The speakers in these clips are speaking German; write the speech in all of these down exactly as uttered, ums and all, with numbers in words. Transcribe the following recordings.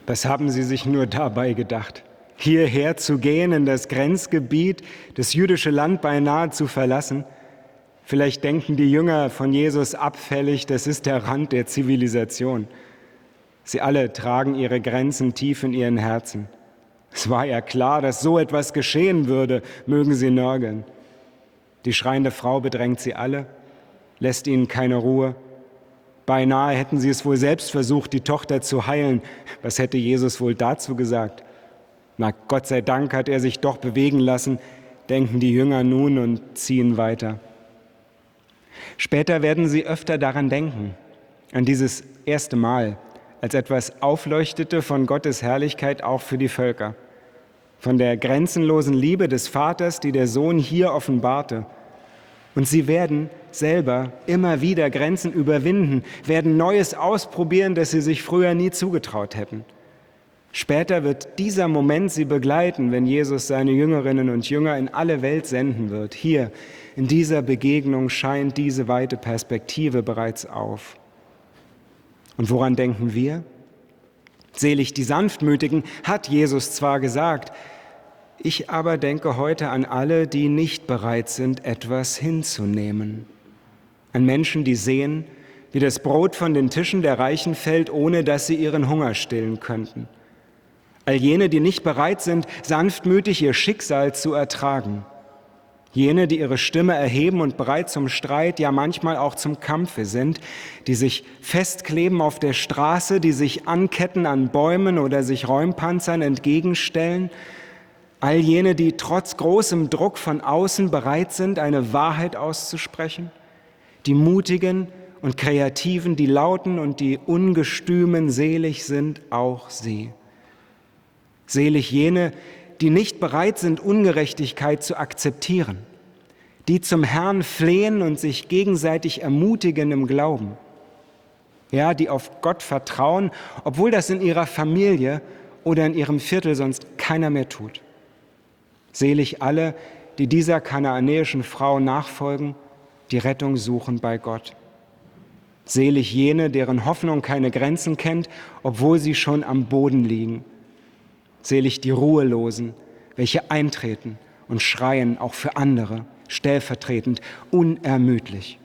Was haben sie sich nur dabei gedacht? Hierher zu gehen, in das Grenzgebiet, das jüdische Land beinahe zu verlassen? Vielleicht denken die Jünger von Jesus abfällig, das ist der Rand der Zivilisation. Sie alle tragen ihre Grenzen tief in ihren Herzen. Es war ja klar, dass so etwas geschehen würde, mögen sie nörgeln. Die schreiende Frau bedrängt sie alle, lässt ihnen keine Ruhe. Beinahe hätten sie es wohl selbst versucht, die Tochter zu heilen. Was hätte Jesus wohl dazu gesagt? Na, Gott sei Dank hat er sich doch bewegen lassen, denken die Jünger nun und ziehen weiter. Später werden sie öfter daran denken, an dieses erste Mal, als etwas aufleuchtete von Gottes Herrlichkeit auch für die Völker. Von der grenzenlosen Liebe des Vaters, die der Sohn hier offenbarte. Und sie werden selber immer wieder Grenzen überwinden, werden Neues ausprobieren, das sie sich früher nie zugetraut hätten. Später wird dieser Moment sie begleiten, wenn Jesus seine Jüngerinnen und Jünger in alle Welt senden wird. Hier, in dieser Begegnung scheint diese weite Perspektive bereits auf. Und woran denken wir? Selig die Sanftmütigen, hat Jesus zwar gesagt, ich aber denke heute an alle, die nicht bereit sind, etwas hinzunehmen. An Menschen, die sehen, wie das Brot von den Tischen der Reichen fällt, ohne dass sie ihren Hunger stillen könnten. All jene, die nicht bereit sind, sanftmütig ihr Schicksal zu ertragen. Jene, die ihre Stimme erheben und bereit zum Streit, ja manchmal auch zum Kampfe sind, die sich festkleben auf der Straße, die sich anketten an Bäumen oder sich Räumpanzern entgegenstellen. All jene, die trotz großem Druck von außen bereit sind, eine Wahrheit auszusprechen. Die Mutigen und Kreativen, die Lauten und die Ungestümen, selig sind auch sie. Selig jene, die nicht bereit sind, Ungerechtigkeit zu akzeptieren, die zum Herrn flehen und sich gegenseitig ermutigen im Glauben. Ja, die auf Gott vertrauen, obwohl das in ihrer Familie oder in ihrem Viertel sonst keiner mehr tut. Selig alle, die dieser kanaanäischen Frau nachfolgen, die Rettung suchen bei Gott. Selig jene, deren Hoffnung keine Grenzen kennt, obwohl sie schon am Boden liegen. Selig die Ruhelosen, welche eintreten und schreien, auch für andere, stellvertretend, unermüdlich.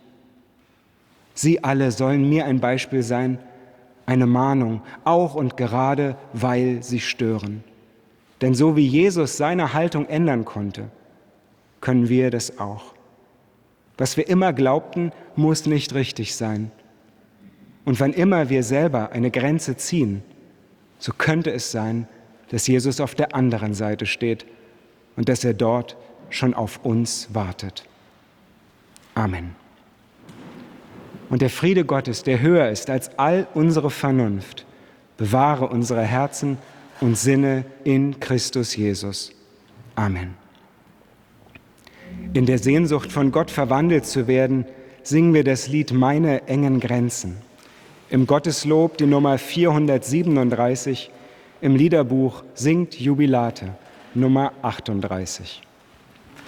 Sie alle sollen mir ein Beispiel sein, eine Mahnung, auch und gerade, weil sie stören. Denn so wie Jesus seine Haltung ändern konnte, können wir das auch. Was wir immer glaubten, muss nicht richtig sein. Und wann immer wir selber eine Grenze ziehen, so könnte es sein, dass Jesus auf der anderen Seite steht und dass er dort schon auf uns wartet. Amen. Und der Friede Gottes, der höher ist als all unsere Vernunft, bewahre unsere Herzen und Sinne in Christus Jesus. Amen. In der Sehnsucht, von Gott verwandelt zu werden, singen wir das Lied Meine engen Grenzen. Im Gotteslob die Nummer vierhundertsiebenunddreißig, im Liederbuch Singt Jubilate, Nummer achtunddreißig.